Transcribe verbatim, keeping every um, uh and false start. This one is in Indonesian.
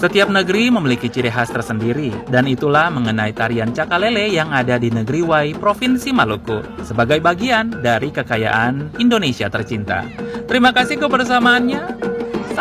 Setiap negeri memiliki ciri khas tersendiri, dan itulah mengenai tarian Cakalele yang ada di negeri Wai, Provinsi Maluku, sebagai bagian dari kekayaan Indonesia tercinta. Terima kasih kebersamaannya.